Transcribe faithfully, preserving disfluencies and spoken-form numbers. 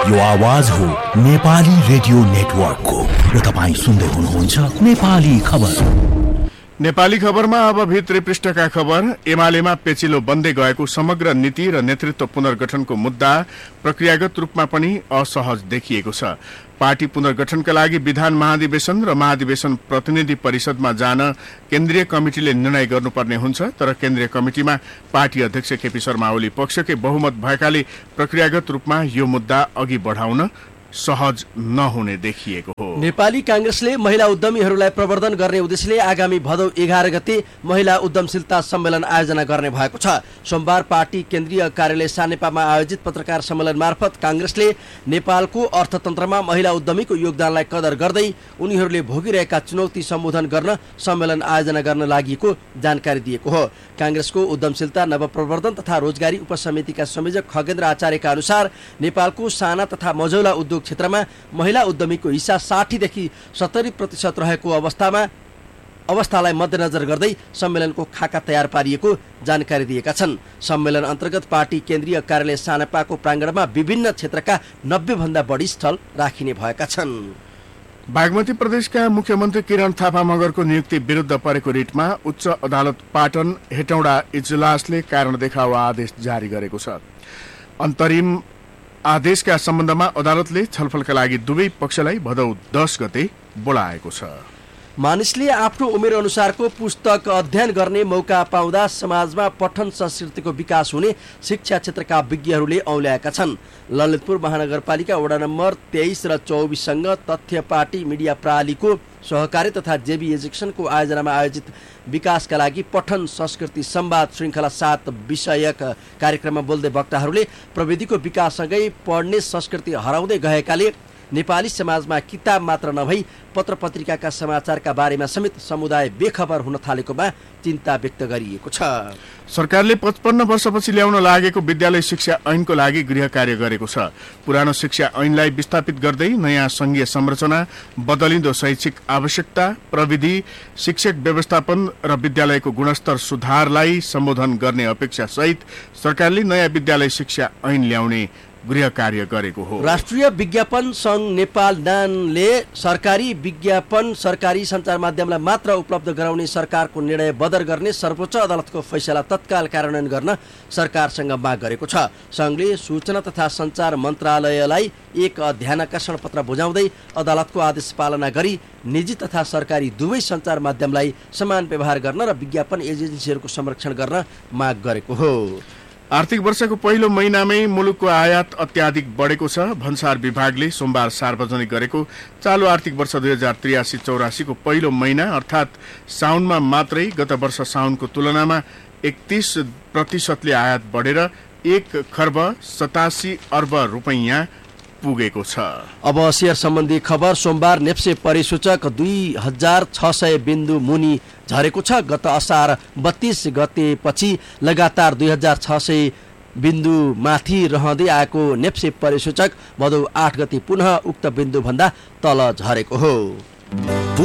यो आवाज हो नेपाली रेडियो नेटवर्कको र तपाईँ सुन्दै हुनुहुन्छ नेपाली खबर। नेपाली खबरमा अब भित्री पृष्ठका खबर। एमालेमा पेचिलो बन्दै गएको समग्र नीति र नेतृत्व पुनर्गठनको मुद्दा प्रक्रियागत रूपमा पनि असहज देखिएको छ। पार्टी पुनर्गठनका लागि विधान महाधिवेशन र महाधिवेशन प्रतिनिधि परिषदमा जान केन्द्रीय कमिटिले निर्णय गर्नुपर्ने हुन्छ, तर केन्द्रीय कमिटिमा पार्टी अध्यक्ष केपी शर्मा ओली पक्षकै बहुमत भएकाले प्रक्रियागत रूपमा यो मुद्दा अघि बढाउन सहज नहुने देखिएको हो। नेपाली कांग्रेसले महिला उद्यमीहरूलाई प्रवर्धन गर्ने उद्देश्यले आगामी भदौ एघार गते महिला उद्यमशीलता सम्मेलन आयोजना गर्ने भएको छ। सोमबार पार्टी केन्द्रीय कार्यालय सानेपामा आयोजित पत्रकार सम्मेलन मार्फत कांग्रेसले नेपालको अर्थतन्त्रमा महिला उद्यमीको योगदानलाई कदर गर्दै उनीहरूले भोगिरहेका चुनौती सम्बोधन गर्न सम्मेलन आयोजना गर्न लागि जानकारी दिएको हो। कांग्रेसको उद्यमशीलता नवप्रवर्धन तथा रोजगारी उपसमितिका संयोजक खगेन्द्र आचार्यका अनुसार नेपालको साना तथा मझौला उद्योग क्षेत्रमा महिला उद्यमीको हिस्सा साठी देखि सत्तरी प्रतिशत रहेको अवस्थामा अवस्थालाई मध्यनजर गर्दै सम्मेलनको खाका तयार पारिएको जानकारी दिएका छन्। सम्मेलन अन्तर्गत पार्टी केन्द्रीय कार्यालय सानेपाको प्राङ्गणमा विभिन्न क्षेत्रका नब्बे भन्दा बढी स्थल राखिने भएका छन्। बागमती प्रदेशका मुख्यमन्त्री किरण थापा मगरको नियुक्ति विरुद्ध परेको रिटमा उच्च अदालत पाटन हेटौँडा इजलासले कारण देखावा आदेश जारी गरेको छ। अन्तरिम आदेशका सम्बन्धमा अदालतले छलफलका लागि दुवै पक्षलाई भदौ दस गते बोलाएको छ। मानिसले आफ्नो उमेर अनुसारको पुस्तक अध्ययन गर्ने मौका पाउँदा समाजमा पठन संस्कृतिको विकास हुने शिक्षा क्षेत्रका विज्ञहरूले औल्याएका छन्। ललितपुर महानगरपालिका वडा नम्बर तेइस र चौबिससँग तथ्य पार्टी मिडिया प्रणालीको सहकारी तथा जेबी एजुकेसनको आयोजनामा आयोजित विकासका लागि पठन संस्कृति संवाद श्रृङ्खला सात विषयक कार्यक्रममा बोल्दै वक्ताहरूले प्रविधिको विकाससँगै पढ्ने संस्कृति हराउँदै गएकाले नेपाली समाजमा किताब मात्र नभई पत्र पत्रिकाका समाचारका बारेमा समेत समुदाय बेखबर हुन थालेकोमा चिन्ता व्यक्त गरिएको छ। सरकारले पचपन्न वर्षपछि ल्याउन लागेको विद्यालय शिक्षा ऐनको लागि गृह कार्य गरेको छ। पुरानो शिक्षा ऐनलाई विस्थापित गर्दै नयाँ संघीय संरचना, बदलिँदो शैक्षिक आवश्यकता, प्रविधि, शिक्षक व्यवस्थापन र विद्यालयको गुणस्तर सुधारलाई सम्बोधन गर्ने अपेक्षा सहित सरकारले नयाँ विद्यालय शिक्षा ऐन ल्याउने गृह कार्य गरेको हो। राष्ट्रिय विज्ञापन संघ नेपाल नानले सरकारी विज्ञापन सरकारी सञ्चार माध्यमलाई मात्र उपलब्ध गराउने सरकारको निर्णय बदर गर्ने सर्वोच्च अदालतको फैसला तत्काल कार्यान्वयन गर्न सरकारसँग माग गरेको छ। संघले सूचना तथा सञ्चार मन्त्रालयलाई एक ध्यानाकर्षण पत्र बुझाउँदै अदालतको आदेश पालना गरी निजी तथा सरकारी दुवै सञ्चार माध्यमलाई समान व्यवहार गर्न र विज्ञापन एजेन्सीहरूको संरक्षण गर्न माग गरेको हो। आर्थिक वर्षको पहिलो महिनामै मुलुकको आयात अत्याधिक बढेको छ। भन्सार विभागले सोमबार सार्वजनिक गरेको चालु आर्थिक वर्ष दुई हजार त्रियासी चौरासीको पहिलो महिना अर्थात् साउनमा मात्रै गत वर्ष साउनको तुलनामा एकतीस प्रतिशतले आयात बढेर एक खर्ब सतासी अर्ब रुपैयाँ पुगेको छ। अब शेयर सम्बन्धी खबर। सोमबार नेप्से परिसूचक दुई हजार छ सय बिन्दु मुनि झरेको छ। गत असार बत्तीस गतेपछि लगातार दुई हजार छ सय बिन्दु माथि रहँदै आएको नेप्से परिसूचक भदौ आठ गते पुनः उक्त बिन्दुभन्दा तल झरेको हो।